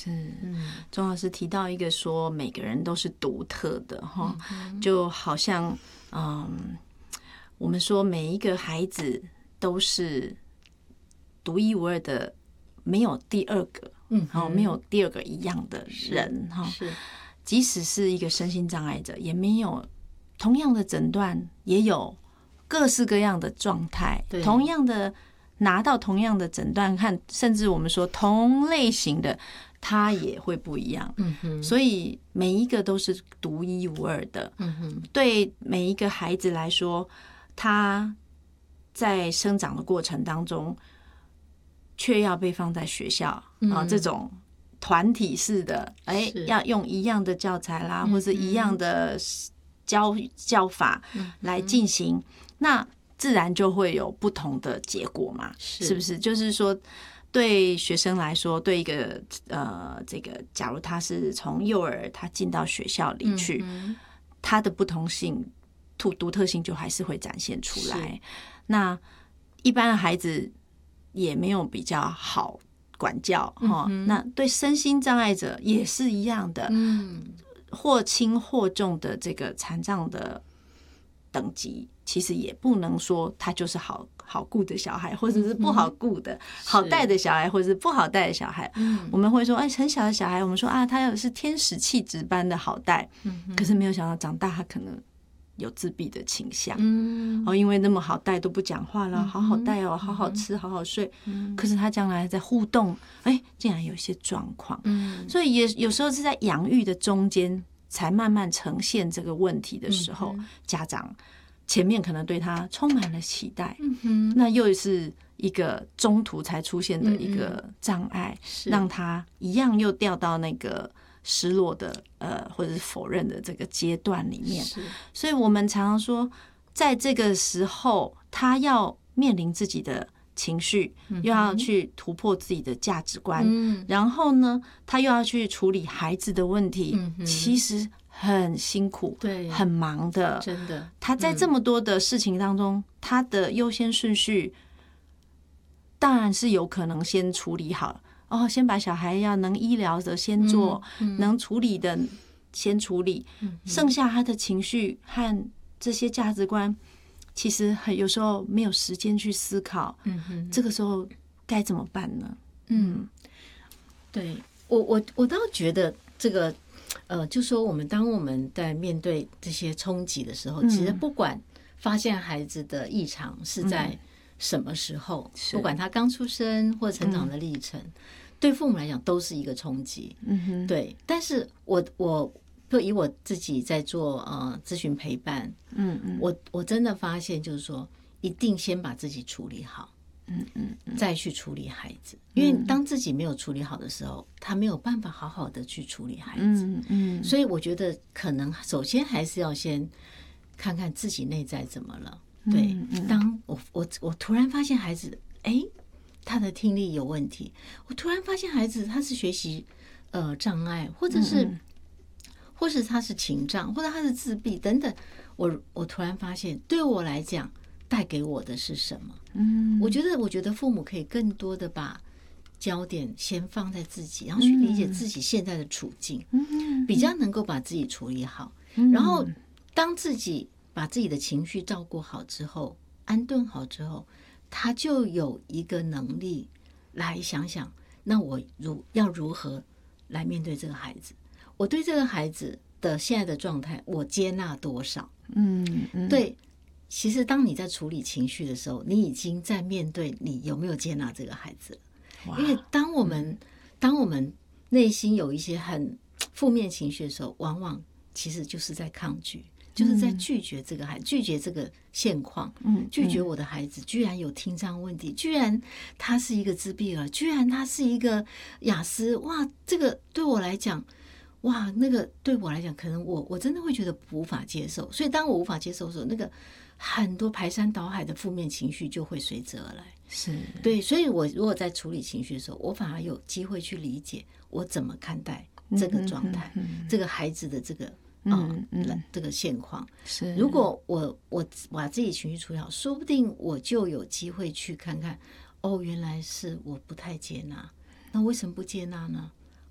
是，钟老师提到一个说每个人都是独特的哈，就好像我们说每一个孩子都是独一无二的，没有第二个，没有第二个一样的人哈。即使是一个身心障碍者，也没有同样的诊断，也有各式各样的状态，同样的拿到同样的诊断，看甚至我们说同类型的，它也会不一样。所以每一个都是独一无二的。对每一个孩子来说，他在生长的过程当中，却要被放在学校这种团体式的，要用一样的教材啦，或者一样的教法来进行，那自然就会有不同的结果嘛，是不是？就是说，对学生来说，对一个这个，假如他是从幼儿他进到学校里去，他的不同性、独特性就还是会展现出来。那一般的孩子也没有比较好管教那对身心障碍者也是一样的，或轻或重的这个残障的等级，其实也不能说他就是好顾的小孩，或者是不好顾的、好带的小孩，或者是不好带的小孩。我们会说，很小的小孩，我们说他要是天使气质般的好带，可是没有想到长大他可能有自闭的倾向，因为那么好带都不讲话了，好好带好好吃，好好睡，可是他将来在互动，竟然有一些状况，所以也有时候是在养育的中间才慢慢呈现这个问题的时候，家长前面可能对他充满了期待，那又是一个中途才出现的一个障碍，让他一样又掉到那个失落的或者是否认的这个阶段里面。所以我们常常说，在这个时候他要面临自己的情绪，又要去突破自己的价值观，然后呢他又要去处理孩子的问题，其实很辛苦，对，很忙的，真的。他在这么多的事情当中，他的优先顺序当然是有可能先处理好，先把小孩要能医疗的先做，能处理的先处理，剩下他的情绪和这些价值观，其实有时候没有时间去思考，这个时候该怎么办呢？ 对，我倒觉得这个就说当我们在面对这些冲击的时候，其实不管发现孩子的异常是在什么时候，不管他刚出生或成长的历程，对父母来讲都是一个冲击。对。但是我就以我自己在做咨询陪伴，我真的发现就是说，一定先把自己处理好。再去处理孩子，因为当自己没有处理好的时候，他没有办法好好的去处理孩子。所以我觉得可能首先还是要先看看自己内在怎么了。对，当我突然发现孩子，他的听力有问题，我突然发现孩子他是学习障碍，或者是他是情障，或者他是自闭等等，我突然发现，对我来讲带给我的是什么？我觉得父母可以更多的把焦点先放在自己，然后去理解自己现在的处境，比较能够把自己处理好。然后当自己把自己的情绪照顾好之后，安顿好之后，他就有一个能力来想想，那我要如何来面对这个孩子？我对这个孩子的现在的状态，我接纳多少？对。其实当你在处理情绪的时候，你已经在面对你有没有接纳这个孩子了。因为当我们内心有一些很负面情绪的时候，往往其实就是在抗拒，就是在拒绝这个孩子，拒绝这个现况，拒绝我的孩子居然有听障问题，居然他是一个自闭儿，居然他是一个雅思，哇，这个对我来讲，哇，那个对我来讲，可能我真的会觉得无法接受。所以当我无法接受的时候，那个很多排山倒海的负面情绪就会随之而来。是，对，所以我如果在处理情绪的时候，我反而有机会去理解我怎么看待这个状态，这个孩子的这个这个现况。是，如果我把自己情绪处理好，说不定我就有机会去看看，原来是我不太接纳，那为什么不接纳呢？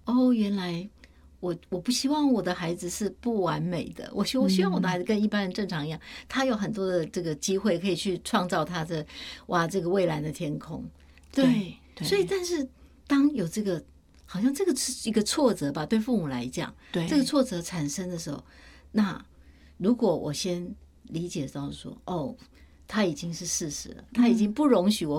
哦，原来我不希望我的孩子是不完美的，我希望我的孩子跟一般人正常一样，他有很多的这个机会可以去创造他的这个蔚蓝的天空。对，所以但是当有这个好像这个是一个挫折吧，对父母来讲， 对这个挫折产生的时候，那如果我先理解到说，哦，他已经是事实了，他已经不容许我